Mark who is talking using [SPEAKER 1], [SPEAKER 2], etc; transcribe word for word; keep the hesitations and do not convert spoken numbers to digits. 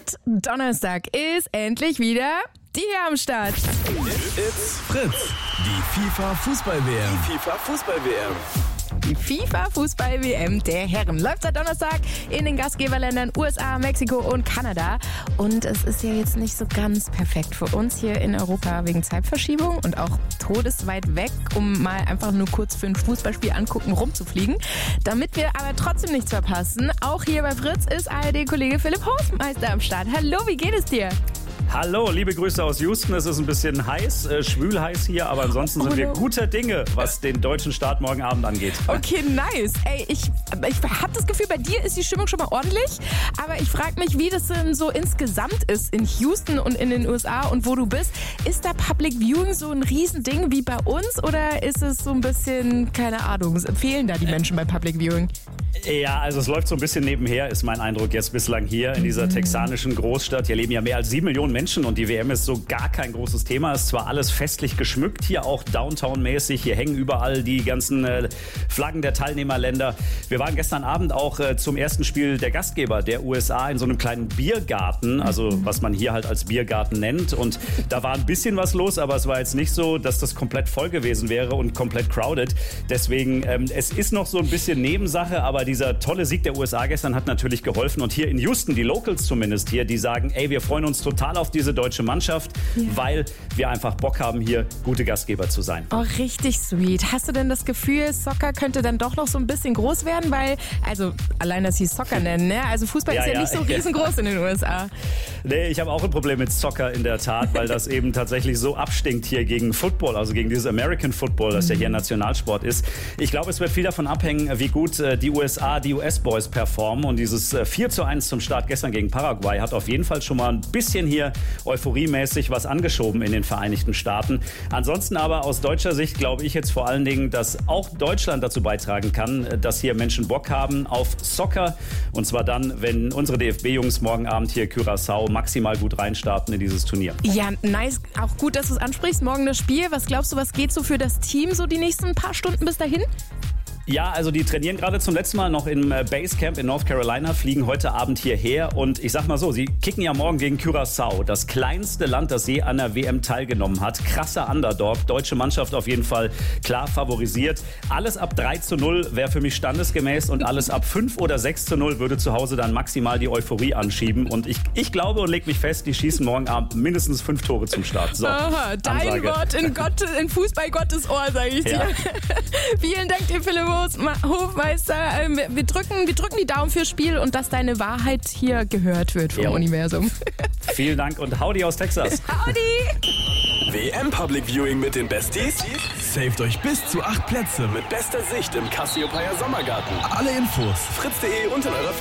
[SPEAKER 1] It's Donnerstag ist endlich wieder die hier am Start.
[SPEAKER 2] It's Fritz, die FIFA-Fußball-W M.
[SPEAKER 3] Die FIFA-Fußball-W M.
[SPEAKER 1] Die FIFA-Fußball-W M der Herren läuft seit Donnerstag in den Gastgeberländern U S A, Mexiko und Kanada. Und es ist ja jetzt nicht so ganz perfekt für uns hier in Europa wegen Zeitverschiebung und auch todesweit weg, um mal einfach nur kurz für ein Fußballspiel angucken, rumzufliegen. Damit wir aber trotzdem nichts verpassen, auch hier bei Fritz ist A R D-Kollege Philipp Hofmeister am Start. Hallo, wie geht es dir?
[SPEAKER 4] Hallo, liebe Grüße aus Houston. Es ist ein bisschen heiß, äh, schwül heiß hier, aber ansonsten sind
[SPEAKER 1] Oh,
[SPEAKER 4] wir
[SPEAKER 1] no.
[SPEAKER 4] guter Dinge, was den deutschen Start morgen Abend angeht.
[SPEAKER 1] Okay, nice. Ey, ich, ich habe das Gefühl, bei dir ist die Stimmung schon mal ordentlich, aber ich frage mich, wie das denn so insgesamt ist in Houston und in den U S A und wo du bist. Ist da Public Viewing so ein Riesending wie bei uns oder ist es so ein bisschen, keine Ahnung, fehlen da die Menschen bei Public Viewing?
[SPEAKER 4] Ja, also es läuft so ein bisschen nebenher, ist mein Eindruck jetzt bislang hier in dieser texanischen Großstadt. Hier leben ja mehr als sieben Millionen Menschen und die W M ist so gar kein großes Thema. Es ist zwar alles festlich geschmückt, hier auch Downtown-mäßig. Hier hängen überall die ganzen äh, Flaggen der Teilnehmerländer. Wir waren gestern Abend auch äh, zum ersten Spiel der Gastgeber der U S A in so einem kleinen Biergarten, also was man hier halt als Biergarten nennt. Und da war ein bisschen was los, aber es war jetzt nicht so, dass das komplett voll gewesen wäre und komplett crowded. Deswegen, ähm, es ist noch so ein bisschen Nebensache, aber dieser tolle Sieg der U S A gestern hat natürlich geholfen. Und hier in Houston, die Locals zumindest hier, die sagen, ey, wir freuen uns total auf diese deutsche Mannschaft, ja, weil wir einfach Bock haben, hier gute Gastgeber zu sein.
[SPEAKER 1] Oh, richtig sweet. Hast du denn das Gefühl, Soccer könnte dann doch noch so ein bisschen groß werden? Weil, also allein, dass sie Soccer nennen, ne? Also Fußball
[SPEAKER 4] Ja,
[SPEAKER 1] ist ja,
[SPEAKER 4] ja,
[SPEAKER 1] nicht so
[SPEAKER 4] ja.
[SPEAKER 1] riesengroß in den U S A.
[SPEAKER 4] Nee, ich habe auch ein Problem mit Soccer in der Tat, weil das eben tatsächlich so abstinkt hier gegen Football, also gegen dieses American Football, das ja hier Nationalsport ist. Ich glaube, es wird viel davon abhängen, wie gut äh, die U S A, die U S-Boys performen. Und dieses äh, vier zu eins zum Start gestern gegen Paraguay hat auf jeden Fall schon mal ein bisschen hier euphoriemäßig was angeschoben in den Vereinigten Staaten. Ansonsten aber aus deutscher Sicht glaube ich jetzt vor allen Dingen, dass auch Deutschland dazu beitragen kann, dass hier Menschen Bock haben auf Soccer. Und zwar dann, wenn unsere D F B-Jungs morgen Abend hier Curaçao maximal gut reinstarten in dieses Turnier.
[SPEAKER 1] Ja, nice. Auch gut, dass du es ansprichst. Morgen das Spiel. Was glaubst du, was geht so für das Team so die nächsten paar Stunden bis dahin?
[SPEAKER 4] Ja, also die trainieren gerade zum letzten Mal noch im Basecamp in North Carolina, fliegen heute Abend hierher und ich sag mal so, sie kicken ja morgen gegen Curaçao, das kleinste Land, das je an der W M teilgenommen hat. Krasser Underdog, deutsche Mannschaft auf jeden Fall klar favorisiert. Alles ab drei zu null wäre für mich standesgemäß und alles ab fünf oder sechs zu null würde zu Hause dann maximal die Euphorie anschieben und ich, ich glaube und leg mich fest, die schießen morgen Abend mindestens fünf Tore zum Start. So,
[SPEAKER 1] Aha, dein
[SPEAKER 4] Ansage.
[SPEAKER 1] Wort in, Gott, in Fußball Gottes Ohr, sage ich dir.
[SPEAKER 4] Ja.
[SPEAKER 1] Vielen Dank dir, Philipp Hofmeister. Ähm, Wir drücken, wir drücken die Daumen fürs Spiel und dass deine Wahrheit hier gehört wird vom
[SPEAKER 4] Jo.
[SPEAKER 1] Universum.
[SPEAKER 4] Vielen Dank und Howdy aus Texas.
[SPEAKER 1] Howdy!
[SPEAKER 3] W M Public Viewing mit den Besties.
[SPEAKER 2] Saved euch bis zu acht Plätze mit
[SPEAKER 3] Mit bester Sicht im Cassiopeia Sommergarten.
[SPEAKER 2] alle Infos
[SPEAKER 3] fritz punkt de und in eurer